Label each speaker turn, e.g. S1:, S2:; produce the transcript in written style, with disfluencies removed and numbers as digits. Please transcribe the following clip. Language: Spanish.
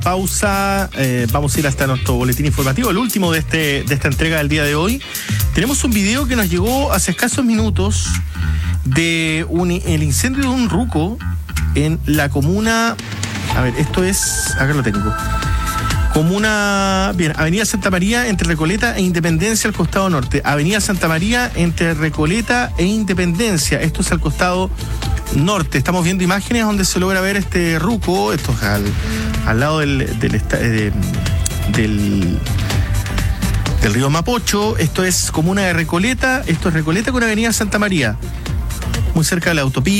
S1: pausa, vamos a ir hasta nuestro boletín informativo, el último de esta entrega del día de hoy. Tenemos un video que nos llegó hace escasos minutos de el incendio de un ruco en la comuna. A ver, esto es, acá lo tengo. Avenida Santa María entre Recoleta e Independencia al costado norte. Avenida Santa María entre Recoleta e Independencia. Esto es al costado norte. Estamos viendo imágenes donde se logra ver este ruco. Esto es al lado del río Mapocho. Esto es comuna de Recoleta. Esto es Recoleta con Avenida Santa María. Muy cerca de la autopista.